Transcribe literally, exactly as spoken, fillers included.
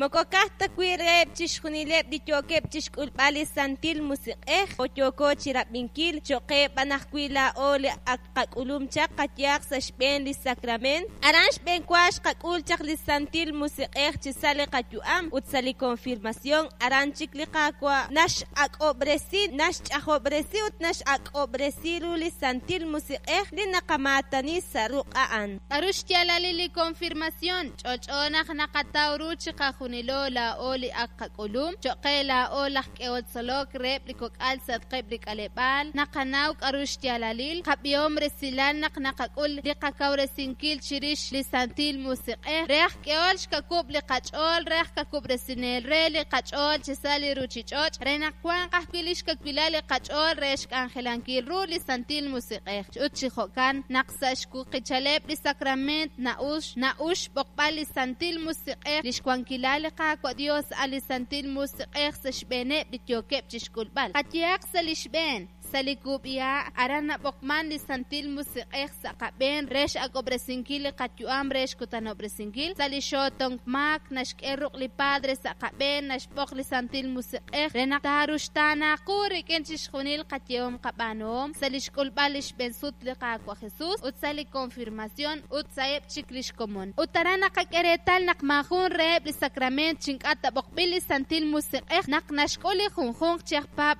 Mokokasta kuireb chishkunileb ditokeb chishkulbali santil musiqeh ochoko chirabinkil choke banahkuila ole akakulum chak katyak sashben li sakrament aransh ben kwash kakul chak li santil musiqeh chisale katuam utsali confirmación aranchik li kakwa nash akobresi nash akobresi ut nash akobresi li santil musiqeh li nakamatani saruqaan arush tialali li confirmación chochonah nakatawru chikajunilo la oli akakulum choke la olah keotsolok rep likok alsat qeblik alebal nakanaw arush tialalil kabiom resilan nak nakakul li kakawre sinkil chirish li santil musiqeh reah keol shkakub li kachol reah kakub resinel re li kachol chisali ruchichoch renakwan kahpilish kakbilali kachol resh angelankil ru li santil musiqeh utchihokan naqsashku qichaleb li sakrament naush naush bokbal li santil musiqeh lishkwankilali qakwa Dios ali santil musiqeh sashbene bityokeb chishkulbal qatyak salishben salikubia arana bokman li santil musiqeh saqaben resh agobresinkil qatyuam resh kutanobresingil salishotong mak nashkeruq li padre saqaben nashbok li santil musiqeh renaqtarushtana quriken chishkhunil qatyom qabanom salishkulbalish ben sut li qakwa Jesus utsali confirmación utsayeb chiklish komon utarana qakeretal naqmajun reb li sakrament chinkata bokbil li santil musiqeh naqnashkuli junjun chaqpab